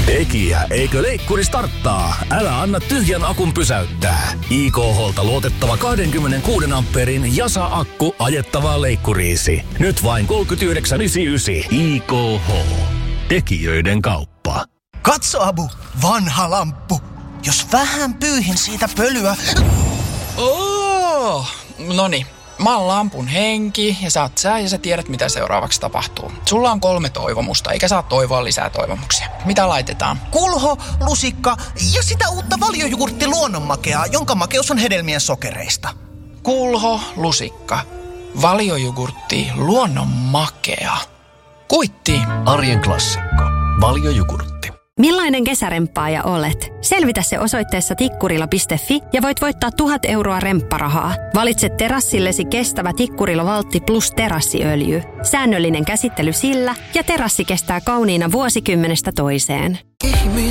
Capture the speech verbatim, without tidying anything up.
Tekijä, eikö leikkuri starttaa? Älä anna tyhjän akun pysäyttää. I K H:lta luotettava kaksikymmentäkuusi ampeerin Jasa-akku ajettavaa leikkuriisi. Nyt vain kolmekymmentäyhdeksän yhdeksänkymmentäyhdeksän. I K H. Tekijöiden kauppa. Katso, Abu, vanha lamppu. Jos vähän pyyhin siitä pölyä... Oh, noni. Mä oon lampun henki ja sä oot sä ja sä tiedät mitä seuraavaksi tapahtuu. Sulla on kolme toivomusta, eikä saa toivoa lisää toivomuksia. Mitä laitetaan? Kulho, lusikka ja sitä uutta valiojogurtti luonnonmakeaa, jonka makeus on hedelmien sokereista. Kulho, lusikka, valiojogurtti, luonnonmakea. Kuitti. Arjen klassikko. Valiojogurtti. Millainen kesäremppaaja olet? Selvitä se osoitteessa tikkurila piste fi ja voit voittaa tuhat euroa rempparahaa. Valitse terassillesi kestävä Tikkurila Valtti Plus terassiöljy. Säännöllinen käsittely sillä ja terassi kestää kauniina vuosikymmenestä toiseen.